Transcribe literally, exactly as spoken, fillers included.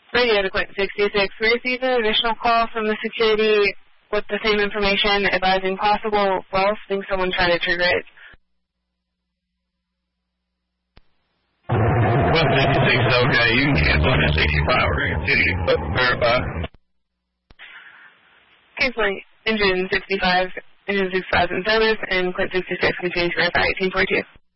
Radio to Quint sixty-six. We received an additional call from the security with the same information advising possible wealth. Think someone tried to trigger it. Quint sixty-six, okay. You can cancel it at sixty-five. We're going to continue to verify. Canceling engine sixty-five, engine sixty-five in service, and Quint sixty-six continues to verify eighteen forty-two.